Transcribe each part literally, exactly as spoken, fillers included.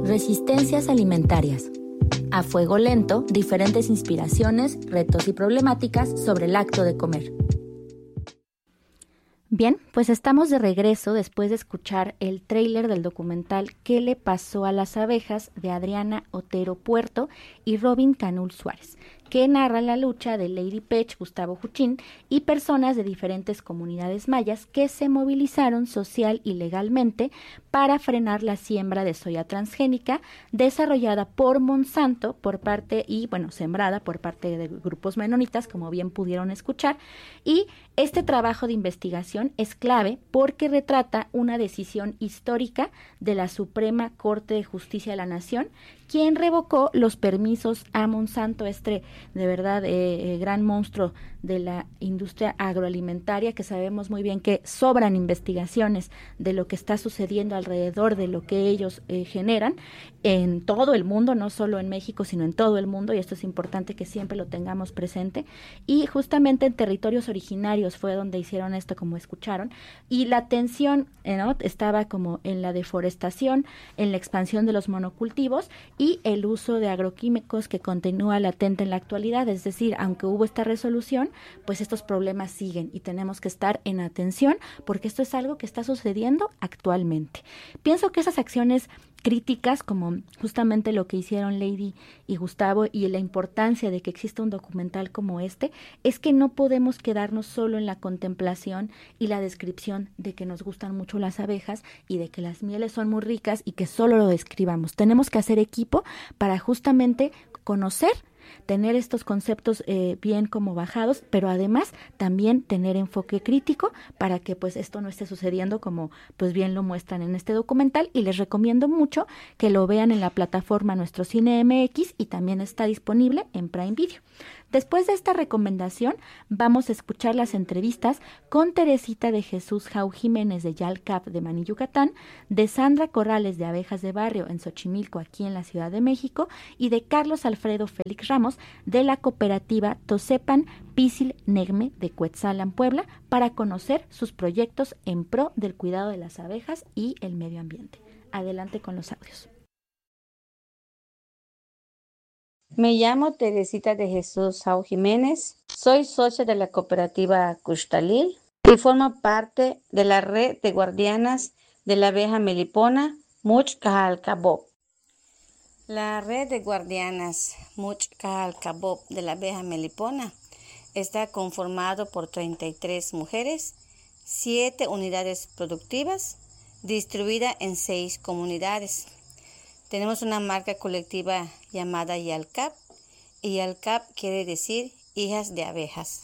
Resistencias alimentarias. A fuego lento, diferentes inspiraciones, retos y problemáticas sobre el acto de comer. Bien, pues estamos de regreso después de escuchar el tráiler del documental ¿Qué le pasó a las abejas? De Adriana Otero Puerto y Robin Canul Suárez, que narra la lucha de Lady Pech, Gustavo Juchín y personas de diferentes comunidades mayas que se movilizaron social y legalmente para frenar la siembra de soya transgénica desarrollada por Monsanto por parte y, bueno, sembrada por parte de grupos menonitas, como bien pudieron escuchar, y este trabajo de investigación es clave porque retrata una decisión histórica de la Suprema Corte de Justicia de la Nación, quien revocó los permisos a Monsanto, este de verdad eh, eh, gran monstruo de la industria agroalimentaria, que sabemos muy bien que sobran investigaciones de lo que está sucediendo alrededor de lo que ellos eh, generan en todo el mundo, no solo en México, sino en todo el mundo, y esto es importante que siempre lo tengamos presente. Y justamente en territorios originarios fue donde hicieron esto, como escucharon, y la atención eh, ¿no? estaba como en la deforestación, en la expansión de los monocultivos y el uso de agroquímicos que continúa latente en la actualidad. Es decir, aunque hubo esta resolución, pues estos problemas siguen y tenemos que estar en atención porque esto es algo que está sucediendo actualmente. Pienso que esas acciones críticas, como justamente lo que hicieron Lady y Gustavo, y la importancia de que exista un documental como este, es que no podemos quedarnos solo en la contemplación y la descripción de que nos gustan mucho las abejas y de que las mieles son muy ricas y que solo lo describamos. Tenemos que hacer equipo para justamente conocer, tener estos conceptos eh, bien como bajados, pero además también tener enfoque crítico para que pues esto no esté sucediendo como pues bien lo muestran en este documental, y les recomiendo mucho que lo vean en la plataforma Nuestro Cine M X y también está disponible en Prime Video. Después de esta recomendación, vamos a escuchar las entrevistas con Teresita de Jesús Jau Jiménez de Yalcap de Maní, Yucatán, de Sandra Corrales de Abejas de Barrio en Xochimilco, aquí en la Ciudad de México, y de Carlos Alfredo Félix Ramos de la cooperativa Tosepan Pisil Negme de Cuetzalan, Puebla, para conocer sus proyectos en pro del cuidado de las abejas y el medio ambiente. Adelante con los audios. Me llamo Teresita de Jesús Jau Jiménez, soy socia de la cooperativa Cuxtalil y formo parte de la red de guardianas de la abeja melipona Muchcajalcabob. La red de guardianas Muchcajalcabob de la abeja melipona está conformado por treinta y tres mujeres, siete unidades productivas, distribuida en seis comunidades. Tenemos una marca colectiva llamada Yalcap, y Yalcap quiere decir hijas de abejas.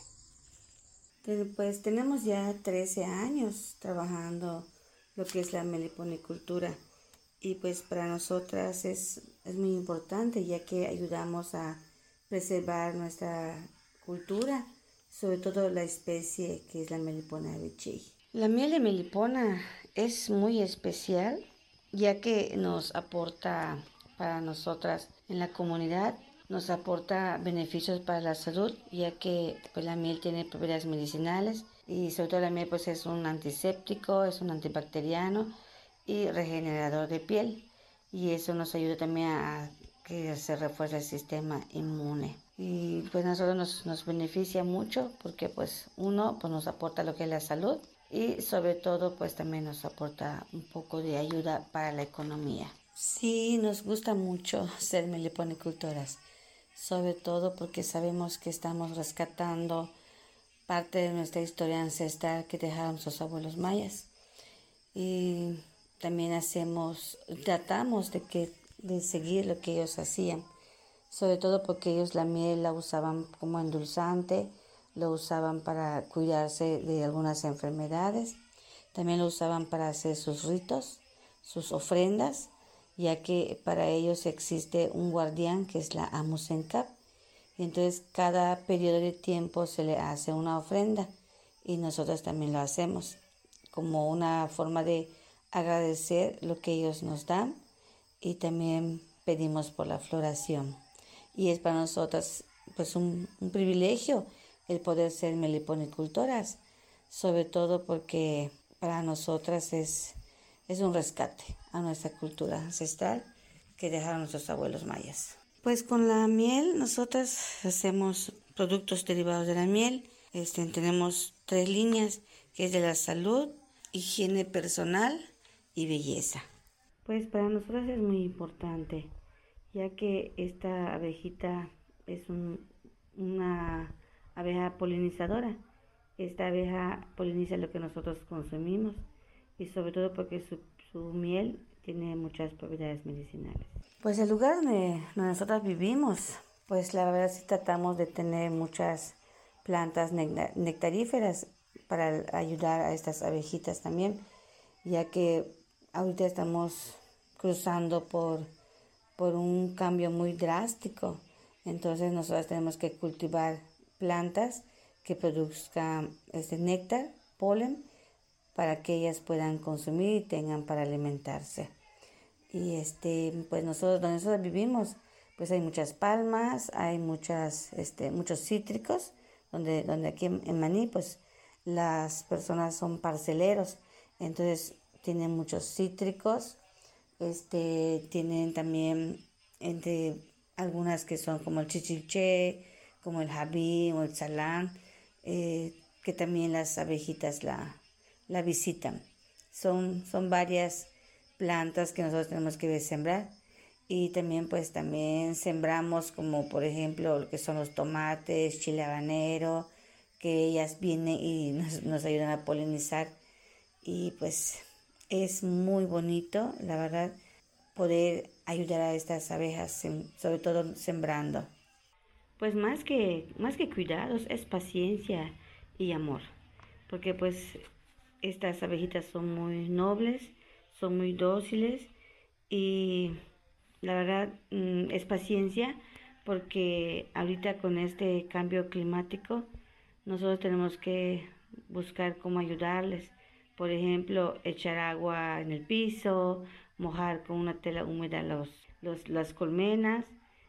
Pues tenemos ya trece años trabajando lo que es la meliponicultura, y pues para nosotras es, es muy importante, ya que ayudamos a preservar nuestra cultura, sobre todo la especie que es la melipona abichei. La miel de melipona es muy especial, ya que nos aporta para nosotras en la comunidad, nos aporta beneficios para la salud, ya que pues, la miel tiene propiedades medicinales, y sobre todo la miel pues, es un antiséptico, es un antibacteriano y regenerador de piel, y eso nos ayuda también a que se refuerce el sistema inmune. Y pues nosotros nos, nos beneficia mucho porque pues uno pues nos aporta lo que es la salud, y sobre todo pues también nos aporta un poco de ayuda para la economía. Sí, nos gusta mucho ser meliponicultoras, sobre todo porque sabemos que estamos rescatando parte de nuestra historia ancestral que dejaron sus abuelos mayas, y también hacemos, tratamos de, que, de seguir lo que ellos hacían, sobre todo porque ellos la miel la usaban como endulzante, lo usaban para cuidarse de algunas enfermedades, también lo usaban para hacer sus ritos, sus ofrendas, ya que para ellos existe un guardián que es la Amusencap, y entonces cada periodo de tiempo se le hace una ofrenda, y nosotros también lo hacemos como una forma de agradecer lo que ellos nos dan, y también pedimos por la floración. Y es para nosotras pues un, un privilegio el poder ser meliponicultoras, sobre todo porque para nosotras es, es un rescate a nuestra cultura ancestral que dejaron nuestros abuelos mayas. Pues con la miel nosotras hacemos productos derivados de la miel. Este, tenemos tres líneas, que es de la salud, higiene personal y belleza. Pues para nosotros es muy importante, ya que esta abejita es un, una abeja polinizadora. Esta abeja poliniza lo que nosotros consumimos y sobre todo porque su, su miel tiene muchas propiedades medicinales. Pues el lugar donde, donde nosotros vivimos, pues la verdad sí tratamos de tener muchas plantas nectaríferas para ayudar a estas abejitas también, ya que ahorita estamos cruzando por, por un cambio muy drástico. Entonces nosotros tenemos que cultivar plantas que produzcan este néctar, polen, para que ellas puedan consumir y tengan para alimentarse. Y este, pues nosotros, donde nosotros vivimos, pues hay muchas palmas, hay muchas, este, muchos cítricos, donde, donde aquí en, en Maní, pues las personas son parceleros, entonces tienen muchos cítricos, este, tienen también entre algunas que son como el chichilché, como el jabín o el salán, eh, que también las abejitas la, la visitan. Son, son varias plantas que nosotros tenemos que sembrar, y también pues también sembramos como por ejemplo lo que son los tomates, chile habanero, que ellas vienen y nos, nos ayudan a polinizar, y pues es muy bonito, la verdad, poder ayudar a estas abejas, sobre todo sembrando. Pues más que, más que cuidados, es paciencia y amor, porque pues estas abejitas son muy nobles, son muy dóciles, y la verdad es paciencia, porque ahorita con este cambio climático nosotros tenemos que buscar cómo ayudarles. Por ejemplo, echar agua en el piso, mojar con una tela húmeda los, los, las colmenas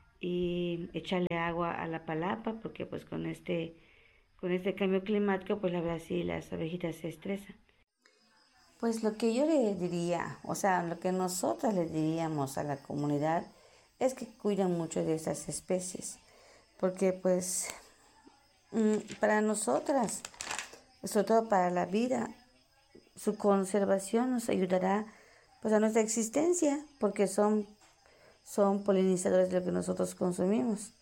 y echarle agua a la palapa, porque pues con este, con este cambio climático, pues la verdad sí, las abejitas se estresan. Pues lo que yo le diría, o sea, lo que nosotras le diríamos a la comunidad es que cuiden mucho de estas especies, porque pues para nosotras, sobre todo para la vida, su conservación nos ayudará pues a nuestra existencia, porque son, son polinizadores de lo que nosotros consumimos.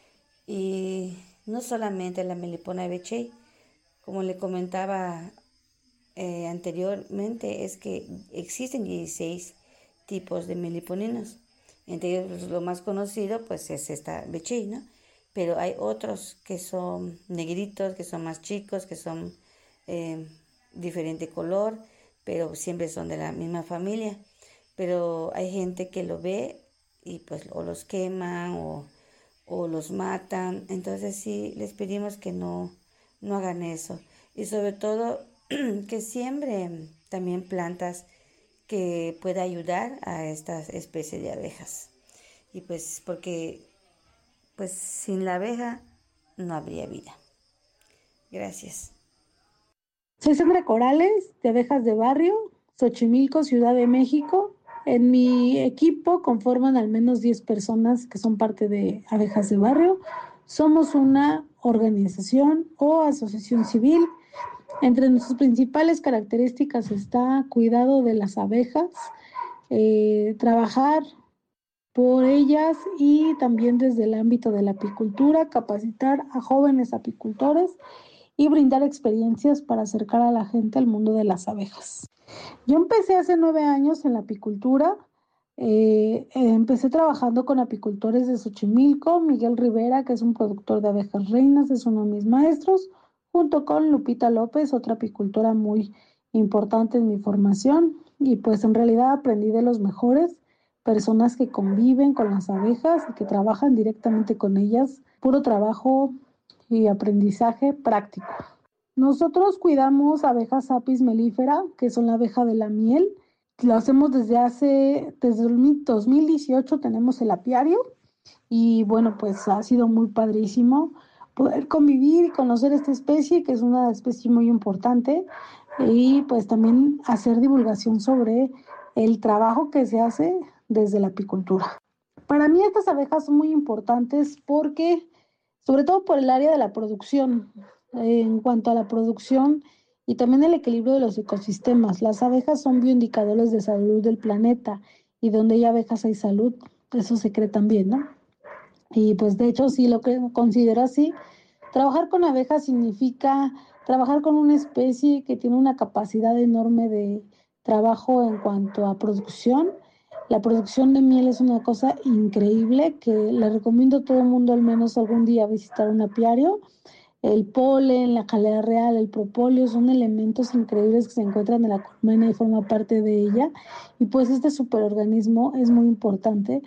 Y no solamente la Melipona beechey, como le comentaba eh, anteriormente, es que existen dieciséis tipos de meliponinos. Entre ellos lo más conocido pues es esta beechey, ¿no? Pero hay otros que son negritos, que son más chicos, que son eh, diferente color, pero siempre son de la misma familia. Pero hay gente que lo ve y pues o los queman o, o los matan. Entonces sí, les pedimos que no, no hagan eso. Y sobre todo que siembren también plantas que pueda ayudar a estas especies de abejas. Y pues porque pues sin la abeja no habría vida. Gracias. Soy Sandra Corales, de Abejas de Barrio, Xochimilco, Ciudad de México. En mi equipo conforman al menos diez personas que son parte de Abejas de Barrio. Somos una organización o asociación civil. Entre nuestras principales características está cuidado de las abejas, eh, trabajar por ellas, y también desde el ámbito de la apicultura, capacitar a jóvenes apicultores y brindar experiencias para acercar a la gente al mundo de las abejas. Yo empecé hace nueve años en la apicultura. Eh, empecé trabajando con apicultores de Xochimilco. Miguel Rivera, que es un productor de abejas reinas, es uno de mis maestros, junto con Lupita López, otra apicultora muy importante en mi formación. Y pues en realidad aprendí de los mejores, personas que conviven con las abejas y que trabajan directamente con ellas, puro trabajo y aprendizaje práctico. Nosotros cuidamos abejas Apis mellifera, que son la abeja de la miel. Lo hacemos desde hace, desde el dos mil dieciocho tenemos el apiario, y bueno, pues ha sido muy padrísimo poder convivir y conocer esta especie, que es una especie muy importante, y pues también hacer divulgación sobre el trabajo que se hace desde la apicultura. Para mí estas abejas son muy importantes porque, sobre todo por el área de la producción, eh, en cuanto a la producción y también el equilibrio de los ecosistemas. Las abejas son bioindicadores de salud del planeta y donde hay abejas hay salud, eso se cree también, ¿no? Y pues de hecho sí lo que considero así. Trabajar con abejas significa trabajar con una especie que tiene una capacidad enorme de trabajo en cuanto a producción. La producción de miel es una cosa increíble que le recomiendo a todo el mundo al menos algún día visitar un apiario. El polen, la jalea real, el propóleo son elementos increíbles que se encuentran en la colmena y forma parte de ella. Y pues este superorganismo es muy importante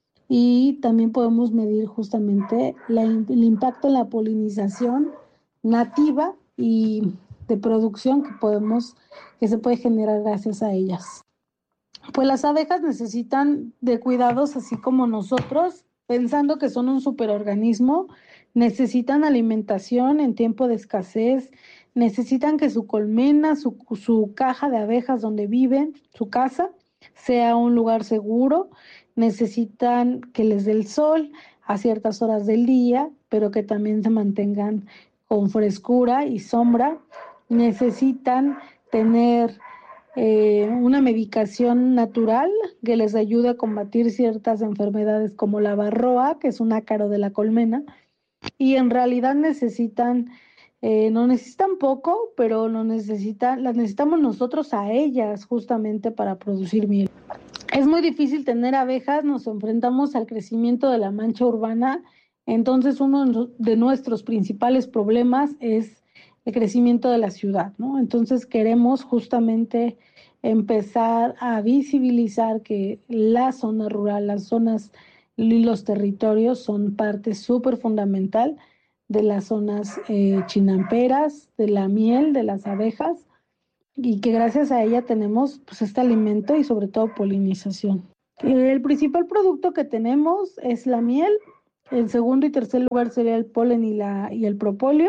y también podemos medir justamente la, el impacto en la polinización nativa y de producción que podemos, que se puede generar gracias a ellas. Pues las abejas necesitan de cuidados así como nosotros, pensando que son un superorganismo, necesitan alimentación en tiempo de escasez, necesitan que su colmena, su, su caja de abejas donde viven, su casa, sea un lugar seguro, necesitan que les dé el sol a ciertas horas del día, pero que también se mantengan con frescura y sombra, necesitan tener eh, una medicación natural que les ayude a combatir ciertas enfermedades como la varroa, que es un ácaro de la colmena, y en realidad necesitan, eh, no necesitan poco, pero lo necesitan, las necesitamos nosotros a ellas justamente para producir miel. Es muy difícil tener abejas, nos enfrentamos al crecimiento de la mancha urbana, entonces uno de nuestros principales problemas es el crecimiento de la ciudad, ¿no? Entonces queremos justamente empezar a visibilizar que la zona rural, las zonas y los territorios son parte súper fundamental de las zonas eh, chinamperas, de la miel, de las abejas, y que gracias a ella tenemos pues este alimento y sobre todo polinización. El principal producto que tenemos es la miel, el segundo y tercer lugar sería el polen y, la, y el propóleo,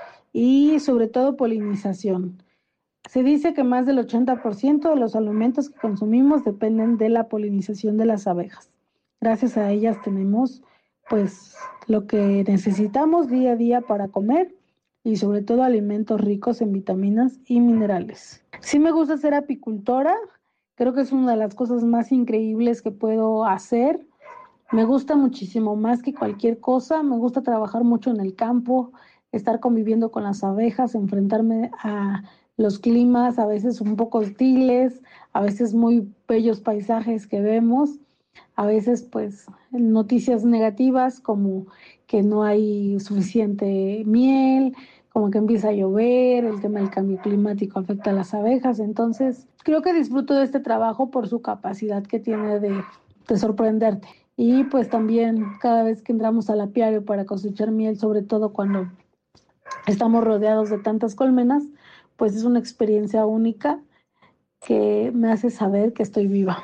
y sobre todo polinización. Se dice que más del ochenta por ciento de los alimentos que consumimos dependen de la polinización de las abejas. Gracias a ellas tenemos pues lo que necesitamos día a día para comer y sobre todo alimentos ricos en vitaminas y minerales. Sí me gusta ser apicultora, creo que es una de las cosas más increíbles que puedo hacer. Me gusta muchísimo más que cualquier cosa, me gusta trabajar mucho en el campo, estar conviviendo con las abejas, enfrentarme a los climas a veces un poco hostiles, a veces muy bellos paisajes que vemos, a veces pues noticias negativas como que no hay suficiente miel, como que empieza a llover, el tema del cambio climático afecta a las abejas, entonces creo que disfruto de este trabajo por su capacidad que tiene de, de sorprenderte. Y pues también cada vez que entramos al apiario para cosechar miel, sobre todo cuando estamos rodeados de tantas colmenas, pues es una experiencia única que me hace saber que estoy viva.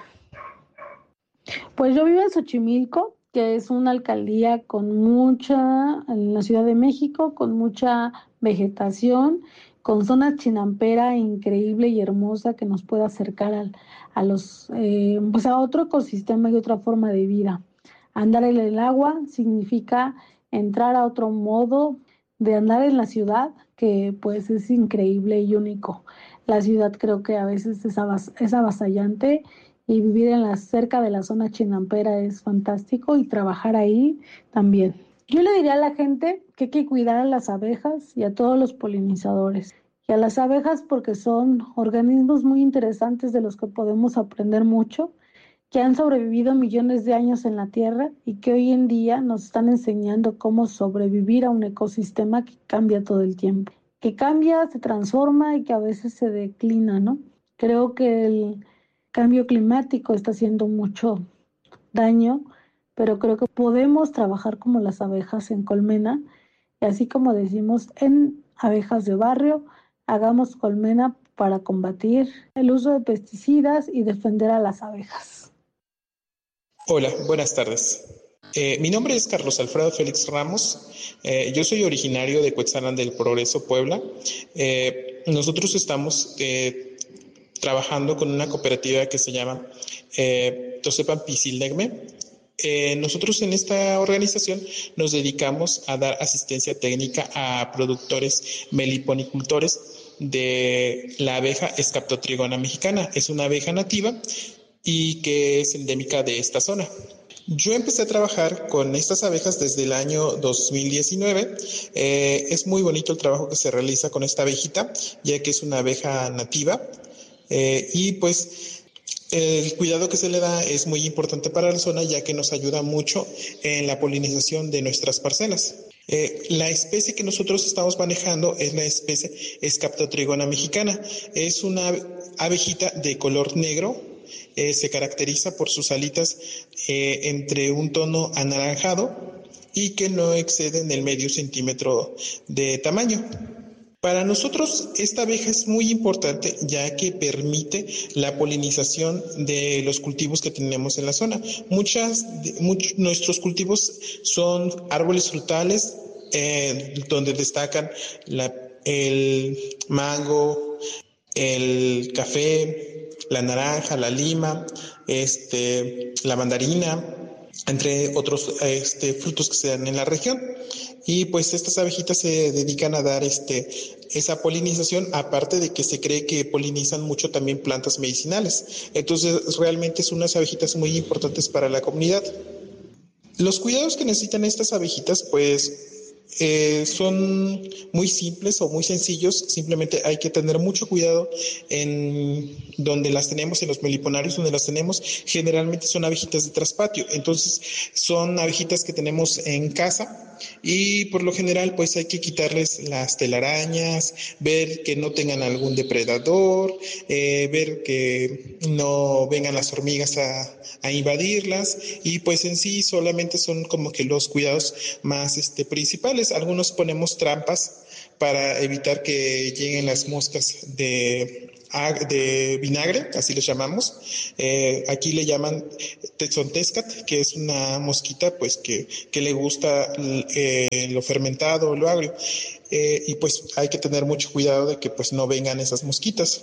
Pues yo vivo en Xochimilco, que es una alcaldía con mucha, en la Ciudad de México, con mucha vegetación, con zona chinampera increíble y hermosa que nos puede acercar al, a, los, eh, pues a otro ecosistema y otra forma de vida. Andar en el agua significa entrar a otro modo de andar en la ciudad, que pues es increíble y único. La ciudad creo que a veces es, avas, es avasallante y vivir en la, cerca de la zona chinampera es fantástico y trabajar ahí también. Yo le diría a la gente que hay que cuidar a las abejas y a todos los polinizadores. Y a las abejas porque son organismos muy interesantes de los que podemos aprender mucho, que han sobrevivido millones de años en la Tierra y que hoy en día nos están enseñando cómo sobrevivir a un ecosistema que cambia todo el tiempo, que cambia, se transforma y que a veces se declina, ¿no? Creo que el cambio climático está haciendo mucho daño, pero creo que podemos trabajar como las abejas en colmena, y así como decimos en Abejas de Barrio, hagamos colmena para combatir el uso de pesticidas y defender a las abejas. Hola, buenas tardes. Eh, mi nombre es Carlos Alfredo Félix Ramos. Eh, yo soy originario de Cuetzalan del Progreso, Puebla. Eh, nosotros estamos eh, trabajando con una cooperativa que se llama eh, Tosepan Pisilnegme. Eh, nosotros en esta organización nos dedicamos a dar asistencia técnica a productores meliponicultores de la abeja Scaptotrigona mexicana. Es una abeja nativa y que es endémica de esta zona. Yo empecé a trabajar con estas abejas desde el año dos mil diecinueve. Eh, es muy bonito el trabajo que se realiza con esta abejita, ya que es una abeja nativa. Eh, y pues el cuidado que se le da es muy importante para la zona, ya que nos ayuda mucho en la polinización de nuestras parcelas. Eh, la especie que nosotros estamos manejando es la especie Scaptotrigona mexicana. Es una abejita de color negro. Eh, se caracteriza por sus alitas eh, entre un tono anaranjado y que no exceden el medio centímetro de tamaño. Para nosotros esta abeja es muy importante, ya que permite la polinización de los cultivos que tenemos en la zona. Muchas, muchos, nuestros cultivos son árboles frutales, eh, donde destacan la, el mango, el café, la naranja, la lima, este, la mandarina, entre otros este, frutos que se dan en la región. Y pues estas abejitas se dedican a dar este, esa polinización, aparte de que se cree que polinizan mucho también plantas medicinales. Entonces realmente son unas abejitas muy importantes para la comunidad. Los cuidados que necesitan estas abejitas pues Eh, son muy simples o muy sencillos. Simplemente hay que tener mucho cuidado en donde las tenemos, en los meliponarios donde las tenemos. Generalmente son abejitas de traspatio, entonces son abejitas que tenemos en casa y por lo general pues hay que quitarles las telarañas, ver que no tengan algún depredador, eh, ver que no vengan las hormigas a, a invadirlas, y pues en sí solamente son como que los cuidados más este, principales. Algunos ponemos trampas para evitar que lleguen las moscas de, de vinagre, así les llamamos. Eh, aquí le llaman Tezontzcat, que es una mosquita pues que, que le gusta eh, lo fermentado, lo agrio. Eh, y pues hay que tener mucho cuidado de que pues no vengan esas mosquitas.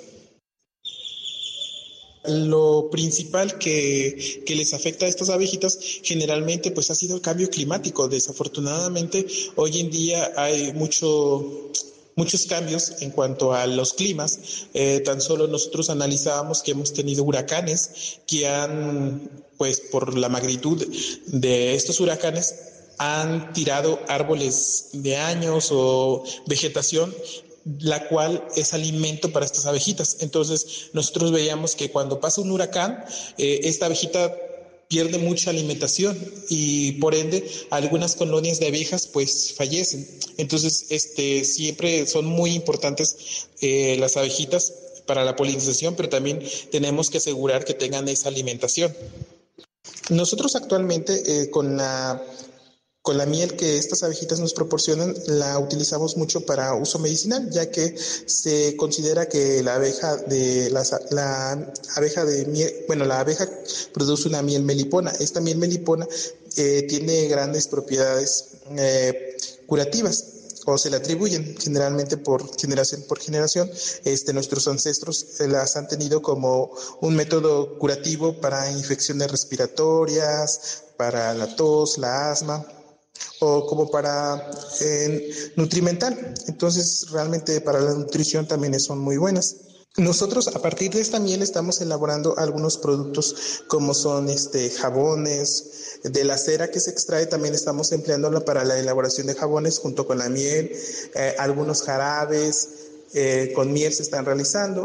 Lo principal que, que les afecta a estas abejitas generalmente pues ha sido el cambio climático. Desafortunadamente hoy en día hay mucho, muchos cambios en cuanto a los climas. Eh, tan solo nosotros analizábamos que hemos tenido huracanes que han, pues por la magnitud de estos huracanes, han tirado árboles de años o vegetación, la cual es alimento para estas abejitas. Entonces nosotros veíamos que cuando pasa un huracán, eh, esta abejita pierde mucha alimentación y por ende algunas colonias de abejas pues fallecen. Entonces este siempre son muy importantes eh, las abejitas para la polinización, pero también tenemos que asegurar que tengan esa alimentación. Nosotros actualmente eh, con la Con la miel que estas abejitas nos proporcionan, la utilizamos mucho para uso medicinal, ya que se considera que la abeja de la, la abeja de miel, bueno, la abeja produce una miel melipona. Esta miel melipona eh, tiene grandes propiedades eh, curativas, o se le atribuyen generalmente por generación por generación. Este, nuestros ancestros las han tenido como un método curativo para infecciones respiratorias, para la tos, la asma, o como para eh, nutrimental. Entonces realmente para la nutrición también son muy buenas. Nosotros a partir de esta miel estamos elaborando algunos productos como son este jabones. De la cera que se extrae también estamos empleándola para la elaboración de jabones junto con la miel. Eh, algunos jarabes eh, con miel se están realizando,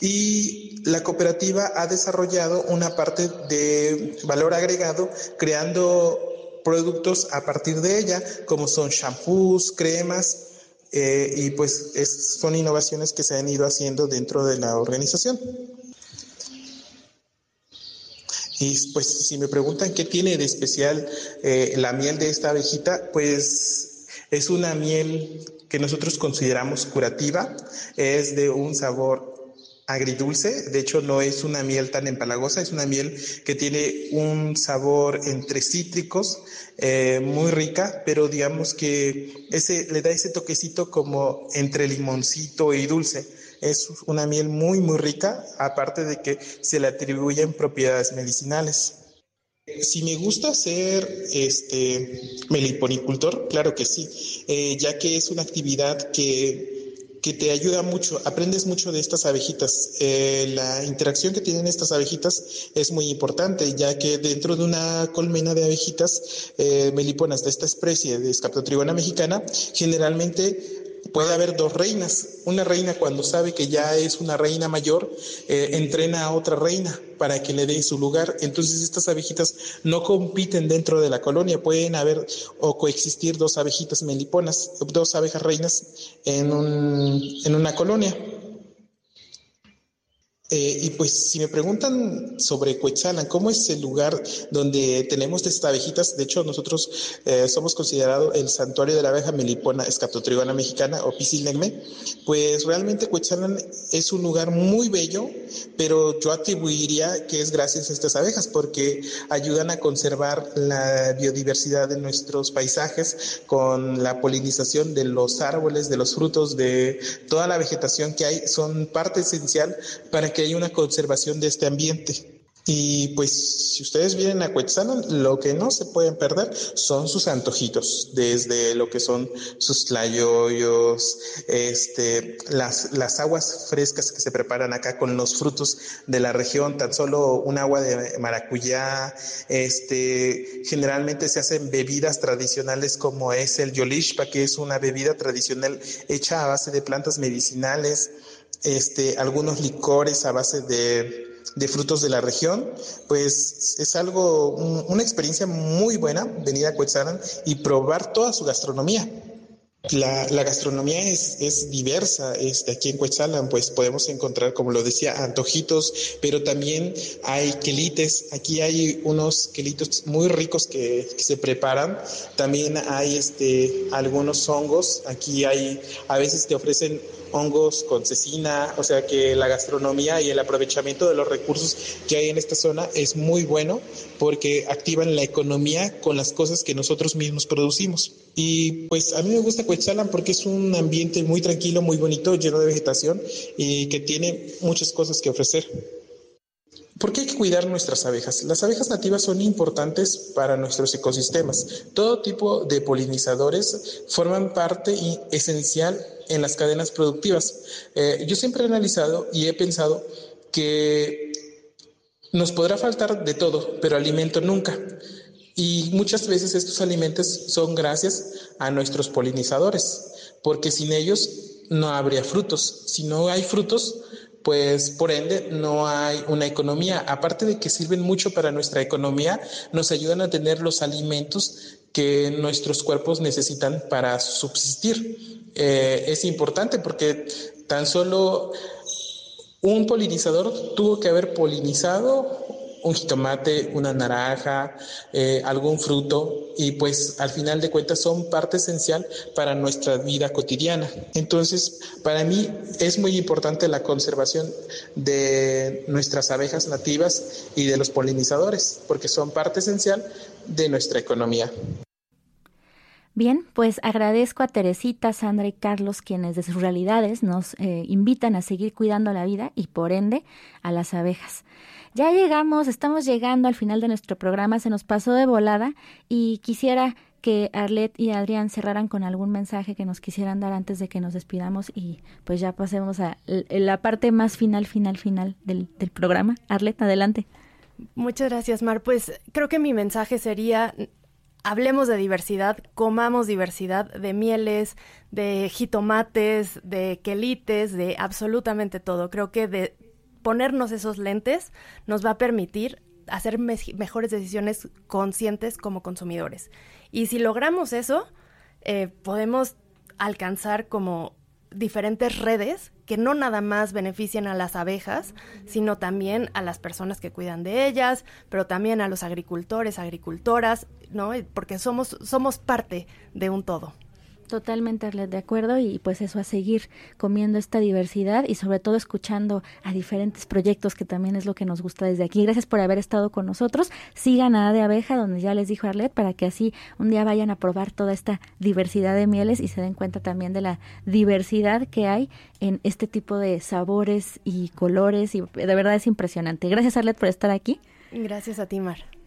y la cooperativa ha desarrollado una parte de valor agregado creando productos a partir de ella, como son shampoos, cremas, eh, y pues es, son innovaciones que se han ido haciendo dentro de la organización. Y pues si me preguntan qué tiene de especial eh, la miel de esta abejita, pues es una miel que nosotros consideramos curativa, es de un sabor agridulce. De hecho no es una miel tan empalagosa, es una miel que tiene un sabor entre cítricos, eh, muy rica, pero digamos que ese le da ese toquecito como entre limoncito y dulce. Es una miel muy muy rica, aparte de que se le atribuyen propiedades medicinales. si me gusta ser este meliponicultor, claro que sí, eh, ya que es una actividad que que te ayuda mucho, aprendes mucho de estas abejitas. Eh, la interacción que tienen estas abejitas es muy importante, ya que dentro de una colmena de abejitas eh, meliponas de esta especie de Scaptotrigona mexicana, generalmente puede haber dos reinas. Una reina, cuando sabe que ya es una reina mayor, eh, entrena a otra reina para que le dé su lugar. Entonces estas abejitas no compiten dentro de la colonia, pueden haber o coexistir dos abejitas meliponas, dos abejas reinas en, un, en una colonia. Eh, y pues si me preguntan sobre Cuetzalan, ¿cómo es el lugar donde tenemos estas abejitas? De hecho, nosotros eh, somos considerados el santuario de la abeja melipona Scaptotrigona mexicana o Pisilnegme. Pues realmente Cuetzalan es un lugar muy bello, pero yo atribuiría que es gracias a estas abejas, porque ayudan a conservar la biodiversidad de nuestros paisajes con la polinización de los árboles, de los frutos, de toda la vegetación que hay. Son parte esencial para que que hay una conservación de este ambiente. Y pues si ustedes vienen a Cuetzalan, lo que no se pueden perder son sus antojitos, desde lo que son sus tlayoyos, este, las, las aguas frescas que se preparan acá con los frutos de la región, tan solo un agua de maracuyá, este, generalmente se hacen bebidas tradicionales como es el yolixpa, que es una bebida tradicional hecha a base de plantas medicinales, este, algunos licores a base de, de frutos de la región. Pues es algo, un, una experiencia muy buena venir a Cuetzalan y probar toda su gastronomía. La, la gastronomía es, es diversa. Este, aquí en Cuetzalan pues podemos encontrar, como lo decía, antojitos, pero también hay quelites. Aquí hay unos quelitos muy ricos que, que se preparan. También hay este, algunos hongos. Aquí hay, a veces te ofrecen hongos con cecina, o sea que la gastronomía y el aprovechamiento de los recursos que hay en esta zona es muy bueno porque activan la economía con las cosas que nosotros mismos producimos. Y pues a mí me gusta Cuetzalan porque es un ambiente muy tranquilo, muy bonito, lleno de vegetación y que tiene muchas cosas que ofrecer. ¿Por qué hay que cuidar nuestras abejas? Las abejas nativas son importantes para nuestros ecosistemas. Todo tipo de polinizadores forman parte esencial en las cadenas productivas. Eh, yo siempre he analizado y he pensado que nos podrá faltar de todo, pero alimento nunca. Y muchas veces estos alimentos son gracias a nuestros polinizadores, porque sin ellos no habría frutos. Si no hay frutos, pues por ende no hay una economía. Aparte de que sirven mucho para nuestra economía, nos ayudan a tener los alimentos que nuestros cuerpos necesitan para subsistir. Eh, es importante porque tan solo un polinizador tuvo que haber polinizado un jitomate, una naranja, eh, algún fruto, y pues al final de cuentas son parte esencial para nuestra vida cotidiana. Entonces, para mí es muy importante la conservación de nuestras abejas nativas y de los polinizadores, porque son parte esencial de nuestra economía. Bien, pues agradezco a Teresita, Sandra y Carlos, quienes de sus realidades nos eh, invitan a seguir cuidando la vida y por ende a las abejas. Ya llegamos, estamos llegando al final de nuestro programa, se nos pasó de volada y quisiera que Arlet y Adrián cerraran con algún mensaje que nos quisieran dar antes de que nos despidamos y pues ya pasemos a la parte más final, final, final del, del programa. Arlet, adelante. Muchas gracias, Mar. Pues creo que mi mensaje sería: hablemos de diversidad, comamos diversidad de mieles, de jitomates, de quelites, de absolutamente todo. Creo que de ponernos esos lentes nos va a permitir hacer me- mejores decisiones conscientes como consumidores. Y si logramos eso, eh, podemos alcanzar como diferentes redes que no nada más beneficien a las abejas, sino también a las personas que cuidan de ellas, pero también a los agricultores, agricultoras, ¿no? Porque somos, somos parte de un todo. Totalmente, Arlet, de acuerdo, y pues eso, a seguir comiendo esta diversidad y sobre todo escuchando a diferentes proyectos, que también es lo que nos gusta desde aquí. Gracias por haber estado con nosotros. Sigan a A de Abeja, donde ya les dijo Arlet, para que así un día vayan a probar toda esta diversidad de mieles y se den cuenta también de la diversidad que hay en este tipo de sabores y colores, y de verdad es impresionante. Gracias, Arlet, por estar aquí. Gracias a ti, Mar.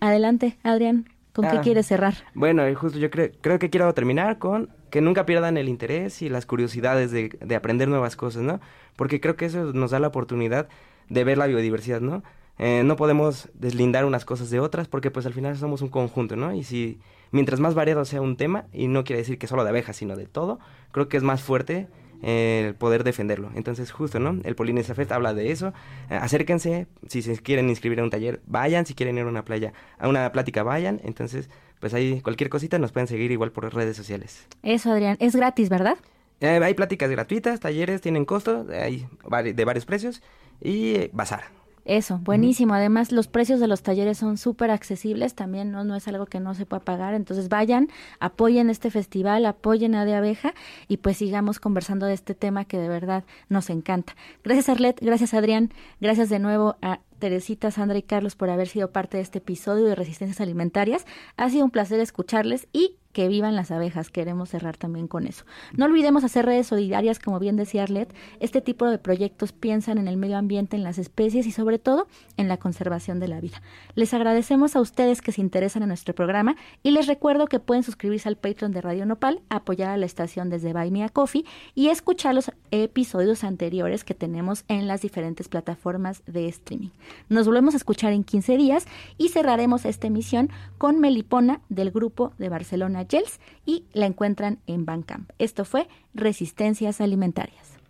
Adelante, Adrián, ¿con ah, qué quieres cerrar? Bueno, justo yo creo, creo que quiero terminar con que nunca pierdan el interés y las curiosidades de, de aprender nuevas cosas, ¿no? Porque creo que eso nos da la oportunidad de ver la biodiversidad, ¿no? Eh, no podemos deslindar unas cosas de otras porque pues al final somos un conjunto, ¿no? Y si mientras más variado sea un tema, y no quiere decir que solo de abejas, sino de todo, creo que es más fuerte eh, el poder defenderlo. Entonces justo, ¿no? El Polinesia Fest habla de eso. Eh, acérquense, si se quieren inscribir a un taller, vayan, si quieren ir a una playa, a una plática, vayan. Entonces, pues ahí cualquier cosita nos pueden seguir igual por redes sociales. Eso, Adrián, es gratis, ¿verdad? Eh, hay pláticas gratuitas, talleres tienen costo, hay de varios precios y eh, bazar. Eso, buenísimo. Además, los precios de los talleres son súper accesibles, también no, no es algo que no se pueda pagar. Entonces vayan, apoyen este festival, apoyen a De Abeja y pues sigamos conversando de este tema que de verdad nos encanta. Gracias, Arlet, gracias, Adrián, gracias de nuevo a Teresita, Sandra y Carlos por haber sido parte de este episodio de Resistencias Alimentarias. Ha sido un placer escucharles y que vivan las abejas. Queremos cerrar también con eso. No olvidemos hacer redes solidarias, como bien decía Arlet. Este tipo de proyectos piensan en el medio ambiente, en las especies y sobre todo en la conservación de la vida. Les agradecemos a ustedes que se interesan en nuestro programa y les recuerdo que pueden suscribirse al Patreon de Radio Nopal, apoyar a la estación desde Buy Me a Coffee y escuchar los episodios anteriores que tenemos en las diferentes plataformas de streaming. Nos volvemos a escuchar en quince días y cerraremos esta emisión con Melipona del grupo de Barcelona Gels y la encuentran en Bandcamp. Esto fue Resistencias Alimentarias.